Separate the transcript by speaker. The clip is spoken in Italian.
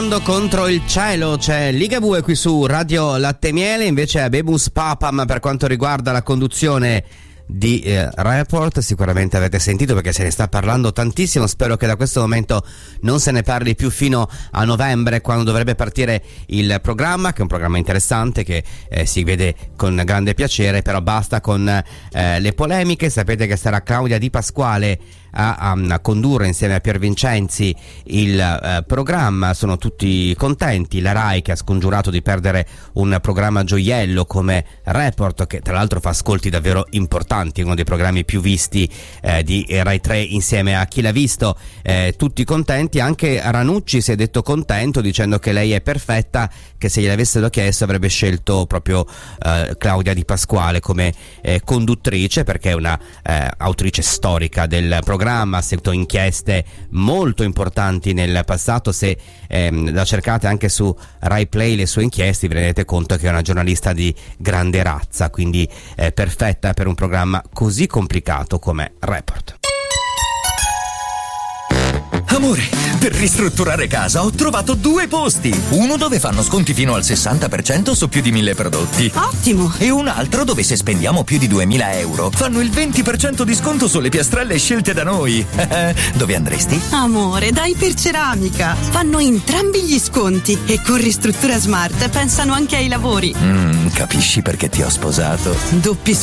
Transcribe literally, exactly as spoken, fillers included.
Speaker 1: Volando contro il cielo, c'è Ligabue qui su Radio Latte e Miele, invece Habemus Papam per quanto riguarda la conduzione di eh, Report. Sicuramente avete sentito perché se ne sta parlando tantissimo. Spero che da questo momento non se ne parli più fino a novembre, quando dovrebbe partire il programma, che è un programma interessante che eh, si vede con grande piacere. Però basta con eh, le polemiche. Sapete che sarà Claudia Di Pasquale a, a, a condurre insieme a Pier Vincenzi il eh, programma. Sono tutti contenti. La Rai, che ha scongiurato di perdere un programma gioiello come Report, che tra l'altro fa ascolti davvero importanti, uno dei programmi più visti eh, di Rai tre insieme a Chi l'ha visto, eh, tutti contenti. Anche Ranucci si è detto contento, dicendo che lei è perfetta, che se gliel'avessero chiesto avrebbe scelto proprio eh, Claudia Di Pasquale come eh, conduttrice, perché è una eh, autrice storica del programma, ha seguito inchieste molto importanti nel passato. Se ehm, la cercate anche su Rai Play le sue inchieste, vi rendete conto che è una giornalista di grande razza, quindi eh, perfetta per un programma così complicato come Report.
Speaker 2: Amore, per ristrutturare casa ho trovato due posti. Uno dove fanno sconti fino al sessanta per cento su più di mille prodotti.
Speaker 3: Ottimo!
Speaker 2: E un altro dove se spendiamo più di duemila euro fanno il venti per cento di sconto sulle piastrelle scelte da noi. Dove andresti?
Speaker 3: Amore, dai per Ceramica. Fanno entrambi gli sconti e con Ristruttura Smart pensano anche ai lavori.
Speaker 2: Mm, capisci perché ti ho sposato?
Speaker 3: Doppi